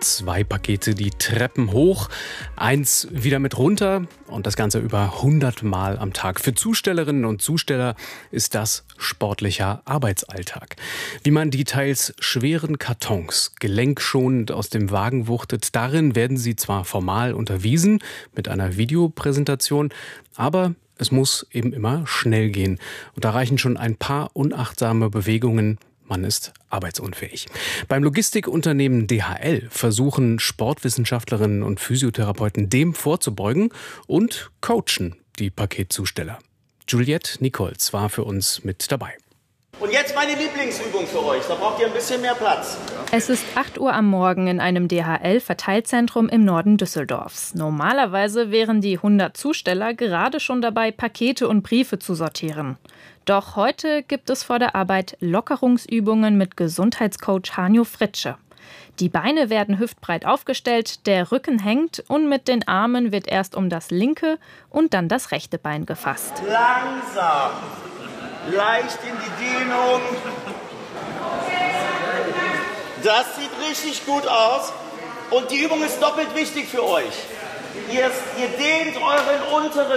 2 Pakete die Treppen hoch, 1 wieder mit runter und das Ganze über 100 Mal am Tag. Für Zustellerinnen und Zusteller ist das sportlicher Arbeitsalltag. Wie man die teils schweren Kartons gelenkschonend aus dem Wagen wuchtet, darin werden sie zwar formal unterwiesen mit einer Videopräsentation, aber es muss eben immer schnell gehen. Und da reichen schon ein paar unachtsame Bewegungen. Man ist arbeitsunfähig. Beim Logistikunternehmen DHL versuchen Sportwissenschaftlerinnen und Physiotherapeuten dem vorzubeugen und coachen die Paketzusteller. Juliette Nichols war für uns mit dabei. Und jetzt meine Lieblingsübung für euch. Da braucht ihr ein bisschen mehr Platz. Es ist 8 Uhr am Morgen in einem DHL-Verteilzentrum im Norden Düsseldorfs. Normalerweise wären die 100 Zusteller gerade schon dabei, Pakete und Briefe zu sortieren. Doch heute gibt es vor der Arbeit Lockerungsübungen mit Gesundheitscoach Hanjo Fritsche. Die Beine werden hüftbreit aufgestellt, der Rücken hängt und mit den Armen wird erst um das linke und dann das rechte Bein gefasst. Langsam, leicht in die Dehnung. Das sieht richtig gut aus und die Übung ist doppelt wichtig für euch. Ihr dehnt euren unteren